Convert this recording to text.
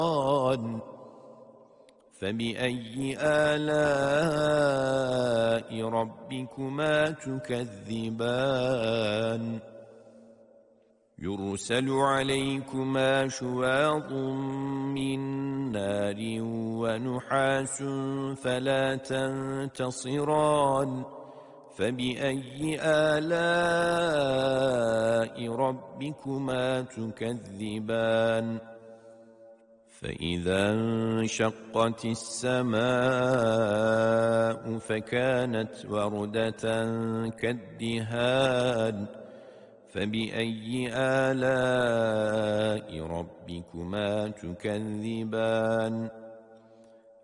فبأي آلاء ربكما تكذبان يرسل عليكما شواظ من نار ونحاس فلا تنتصران فبأي آلاء ربكما تكذبان فإذا انشقت السماء فكانت وردة كالدهان فبأي آلاء ربكما تكذبان